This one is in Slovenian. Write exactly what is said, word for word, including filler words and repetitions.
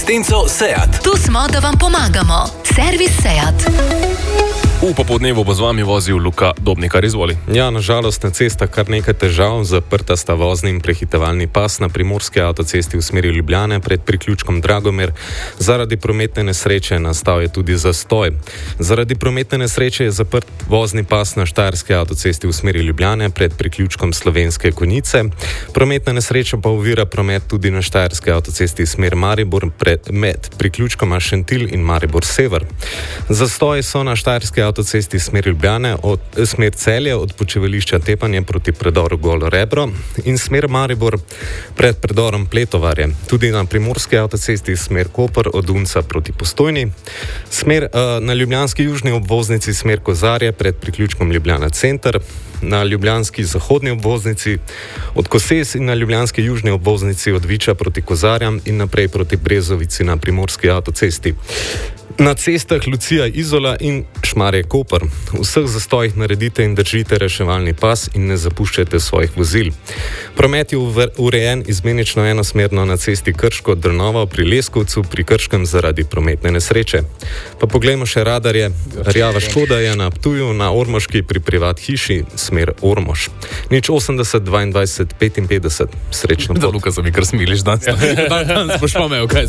Tenco Seat. Tu smo, da vam pomagamo. Servis Seat. V popoldnevu bo z vami vozil Luka Dobnikar, izvoli. Ja, nažalost na cestah kar nekaj težav. Zaprta sta vozni in prehitevalni pas na primorski avtocesti v smeri Ljubljane pred priključkom Dragomer. Zaradi prometne nesreče nastal je tudi zastoj. Zaradi prometne nesreče je zaprt vozni pas na štajerski avtocesti v smeri Ljubljane pred priključkom Slovenske Konjice. Prometna nesreča pa ovira promet tudi na štajerski avtocesti smer Maribor pred, med priključkoma Šentilj in Maribor Sever. Zastoji so na štajerski avtocesti smer Ljubljane, od, smer Celje od počivališča Tepanje proti predoru Golo Rebro in smer Maribor pred predorom Pletovarje. Tudi na primorski avtocesti smer Koper od Unca proti Postojni. Smer uh, na ljubljanski južni obvoznici smer Kozarje pred priključkom Ljubljana Center. Na ljubljanski zahodni obvoznici od Koses in na ljubljanski južni obvoznici od Viča proti Kozarjam in naprej proti Brezovici na primorski avtocesti. Na cestah Lucija Izola in Šmarje Koper. V vseh zastojih naredite in držite reševalni pas in ne zapuščajte svojih vozil. Promet je urejen izmenično enosmerno na cesti Krško Drnova pri Leskovcu pri Krškem zaradi prometne nesreče. Pa poglejmo še radarje. Rjava škoda je na Ptuju, na Ormoški pri privat hiši smer Ormož. Nič osemdeset dvaindvajset petinpetdeset. Srečno pot. Da, Luka, se mi kar smiliš danes. Danes boš pa imel kaj